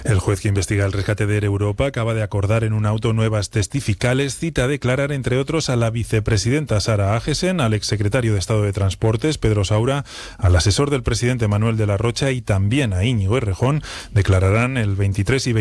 El juez que investiga el rescate de Air Europa acaba de acordar en un auto nuevas testificales, cita a declarar, entre otros, a la vicepresidenta Sara Agesen, al exsecretario de Estado de Transportes, Pedro Saura, al asesor del presidente Manuel de la Rocha y también a Íñigo Errejón. Declararán el 23 y